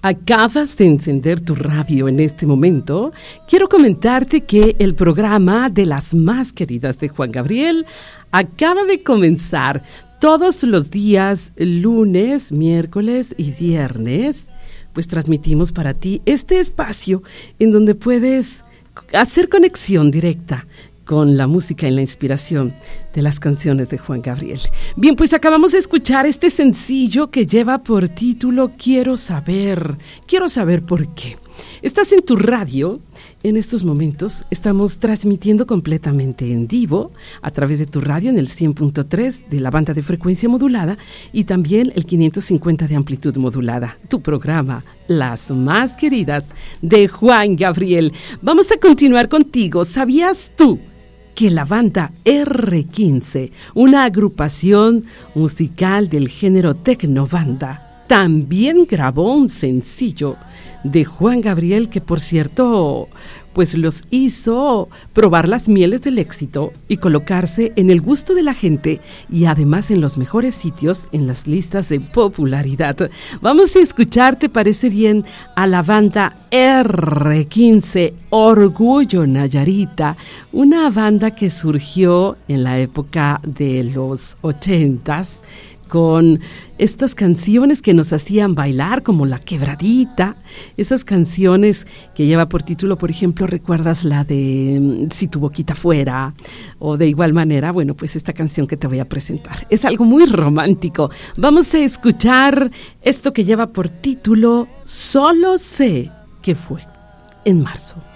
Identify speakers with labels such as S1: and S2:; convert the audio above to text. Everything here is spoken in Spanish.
S1: Acabas de encender tu radio en este momento. Quiero comentarte que el programa de las más queridas de Juan Gabriel acaba de comenzar todos los días, lunes, miércoles y viernes. Pues transmitimos para ti este espacio en donde puedes hacer conexión directa con la música y la inspiración de las canciones de Juan Gabriel. Bien, pues acabamos de escuchar este sencillo que lleva por título Quiero saber por qué. Estás en tu radio. En estos momentos estamos transmitiendo completamente en vivo a través de tu radio en el 100.3 de la banda de frecuencia modulada y también el 550 de amplitud modulada. Tu programa, Las Más Queridas de Juan Gabriel. Vamos a continuar contigo. ¿Sabías tú que la banda R15, una agrupación musical del género tecnobanda, también grabó un sencillo de Juan Gabriel que, por cierto, pues los hizo probar las mieles del éxito y colocarse en el gusto de la gente y además en los mejores sitios en las listas de popularidad? Vamos a escuchar, ¿te parece bien?, a la banda R15, Orgullo Nayarita, una banda que surgió en la época de los 80s, con estas canciones que nos hacían bailar, como La Quebradita, esas canciones que lleva por título, por ejemplo, ¿recuerdas la de Si tu boquita fuera? O de igual manera, bueno, pues esta canción que te voy a presentar es algo muy romántico. Vamos a escuchar esto que lleva por título Solo sé que fue en marzo.